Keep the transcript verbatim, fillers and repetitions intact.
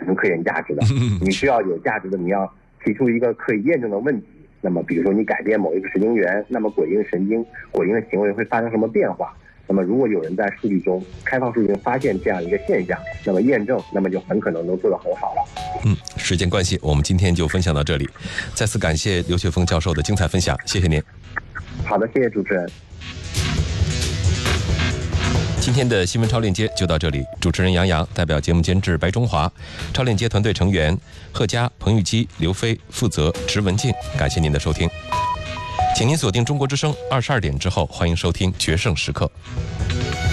成科研价值的。你需要有价值的，你要提出一个可以验证的问题。那么比如说你改变某一个神经元，那么鬼婴神经鬼婴的行为会发生什么变化？那么如果有人在数据中开放数据中发现这样一个现象，那么验证，那么就很可能能做得很好了。 嗯，时间关系，我们今天就分享到这里。再次感谢刘雪峰教授的精彩分享，谢谢您。 好的，谢谢主持人。 今天的新闻超链接就到这里，主持人杨洋，代表节目监制白中华，超链接团队成员贺佳、彭玉基、刘飞，负责池文静。感谢您的收听，请您锁定中国之声二十二点之后，欢迎收听决胜时刻。